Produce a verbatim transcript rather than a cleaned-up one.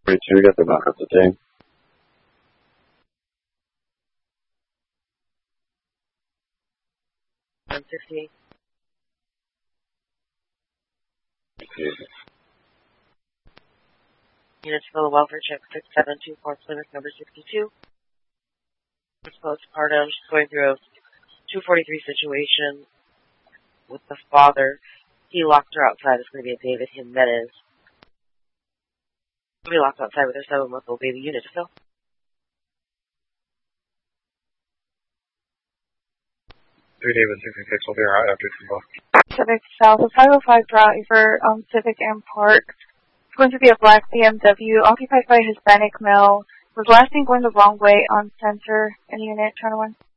forty-two, get the back up to team. one sixty-eight. Units for the welfare check six seven two four Plymouth number sixty-two. It's postpartum. She's going through a two forty-three situation with the father. He locked her outside. It's going to be a David Jimenez. She'll be locked outside with her seven-month-old baby. Unit to fill. three David sixty-six will be right after two bucks. Civic South, a five oh five driver on Civic M Park. It's going to be a black B M W occupied by a Hispanic male. Was last seen going the wrong way on center in unit, turn one.